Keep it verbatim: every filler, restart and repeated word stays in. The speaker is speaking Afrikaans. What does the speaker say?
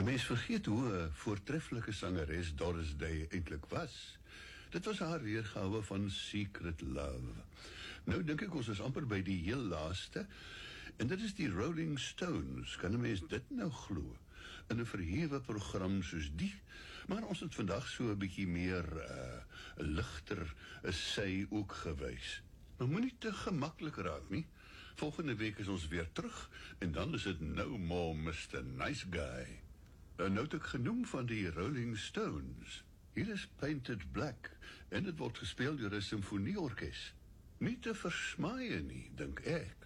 mens vergeet hoe 'n voortreffelike sangeres Doris Day eintlik was. Dit was haar weergawe van Secret Love. Nou dink ek ons is amper by die heel laaste, en dit is die Rolling Stones. Kan 'n mens dit nou glo? In 'n verhewe program soos die, maar ons het vandag so 'n bietjie meer uh, ligter sy ook gewys. Maar moenie te gemaklik raak nie. Volgende week is ons weer terug, en dan is dit No More mister Nice Guy. En nou het ek genoem van die Rolling Stones. Hier is Painted Black, en dit word gespeel deur 'n simfonieorkes. Nie te versmaaie nie, dink ek.